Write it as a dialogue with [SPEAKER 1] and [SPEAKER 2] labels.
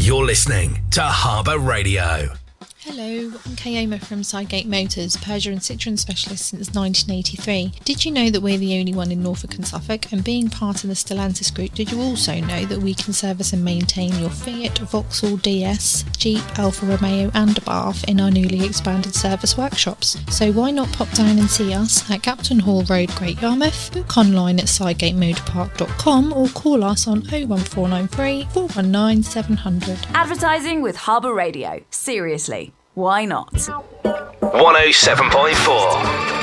[SPEAKER 1] You're listening to Harbour Radio.
[SPEAKER 2] Hello, I'm Kay Omer from Sidegate Motors, Peugeot and Citroën specialist since 1983. Did you know that we're the only one in Norfolk and Suffolk? And being part of the Stellantis group, did you also know that we can service and maintain your Fiat, Vauxhall DS, Jeep, Alfa Romeo and Abarth in our newly expanded service workshops? So why not pop down and see us at Captain Hall Road, Great Yarmouth, book online at sidegatemotorpark.com or call us on 01493 419 700.
[SPEAKER 3] Advertising with Harbour Radio. Seriously. Why not?
[SPEAKER 1] 107.4